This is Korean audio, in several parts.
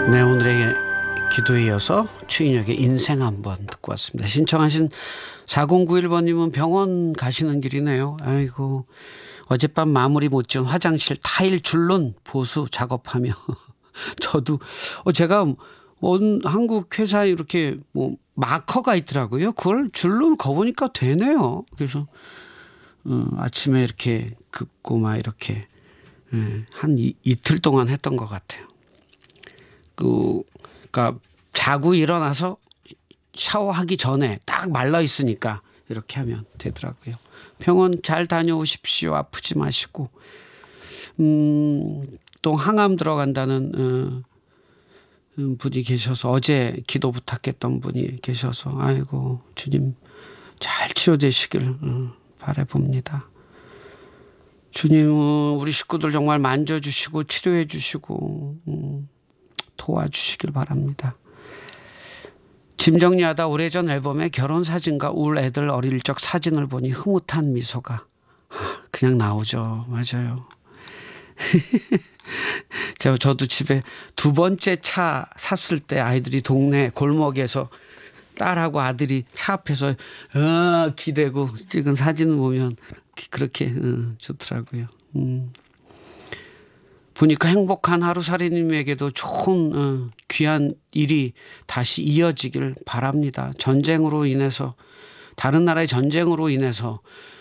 네, 오늘의 기도에 이어서 최인혁의 인생 한번 듣고 왔습니다. 신청하신 4091번님은 병원 가시는 길이네요. 아이고, 어젯밤 마무리 못 지은 화장실 타일 줄눈 보수 작업하며 저도 제가 한국 회사에 이렇게 뭐 마커가 있더라고요. 그걸 줄눈 거보니까 되네요. 그래서 아침에 이렇게 긋고 막 이렇게 한 이틀 동안 했던 것 같아요. 그러니까 자고 일어나서 샤워하기 전에 딱 말라 있으니까 이렇게 하면 되더라고요. 병원 잘 다녀오십시오. 아프지 마시고. 또 항암 들어간다는 분이 계셔서 어제 기도 부탁했던 분이 계셔서 아이고 주님 잘 치료되시길 바라봅니다. 주님 우리 식구들 정말 만져주시고 치료해 주시고 도와주시길 바랍니다. 짐 정리하다 오래전 앨범에 결혼 사진과 울 애들 어릴 적 사진을 보니 흐뭇한 미소가 그냥 나오죠. 맞아요. 저도 집에 두 번째 차 샀을 때 아이들이 동네 골목에서 딸하고 아들이 차 앞에서 기대고 찍은 사진을 보면 그렇게 좋더라고요. 보니까 행복한 하루살이님에게도 좋은 귀한 일이 다시 이어지길 바랍니다. 전쟁으로 인해서 다른 나라의 전쟁으로 인해서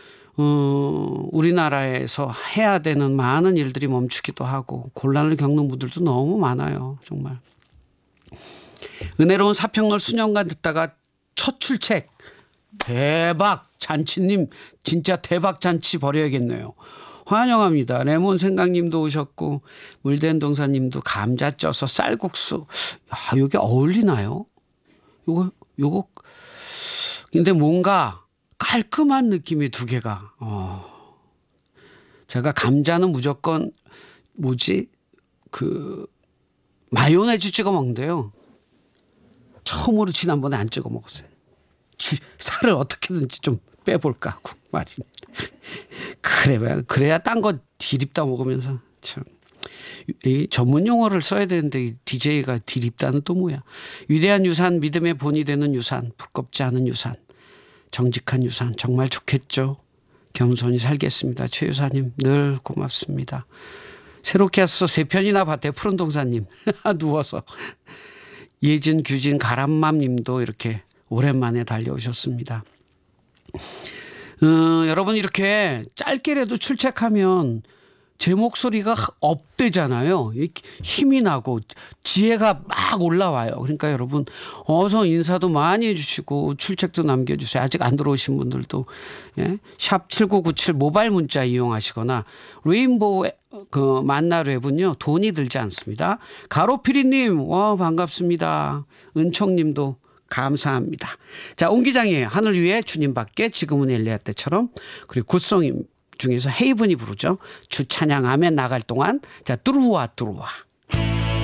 우리나라에서 해야 되는 많은 일들이 멈추기도 하고 곤란을 겪는 분들도 너무 많아요. 정말. 은혜로운 사평론 수년간 듣다가 첫 출첵 대박 잔치님 진짜 대박 잔치 벌여야겠네요. 환영합니다. 레몬 생강님도 오셨고 물된 동사님도 감자 쪄서 쌀국수. 여기 어울리나요? 요거 근데 뭔가 깔끔한 느낌이 두 개가. 제가 감자는 무조건 마요네즈 찍어 먹는데요. 처음으로 지난번에 안 찍어 먹었어요. 살을 어떻게든지 좀 빼볼까 하고 말입니다. 그래야 딴 거 디립다 먹으면서 참. 이 전문 용어를 써야 되는데 DJ가 디립다는 또 뭐야. 위대한 유산, 믿음의 본이 되는 유산, 부끄럽지 않은 유산, 정직한 유산 정말 좋겠죠. 겸손히 살겠습니다. 최 유사님 늘 고맙습니다. 새롭게 와서 3편이나 봤대요. 푸른 동사님 누워서. 예진, 규진, 가람맘님도 이렇게 오랜만에 달려오셨습니다. 여러분 이렇게 짧게라도 출첵하면 제 목소리가 업되잖아요. 힘이 나고 지혜가 막 올라와요. 그러니까 여러분 어서 인사도 많이 해주시고 출첵도 남겨주세요. 아직 안 들어오신 분들도 샵 7997 모바일 문자 이용하시거나 레인보우 만나루 앱은요 돈이 들지 않습니다. 가로피리님 반갑습니다. 은총님도 감사합니다. 자, 온 기장이에요. 하늘 위에 주님밖에 지금은 엘리야 때처럼. 그리고 굿송 중에서 헤이븐이 부르죠. 주 찬양하며 나갈 동안 자 뚜루와 뚜루와.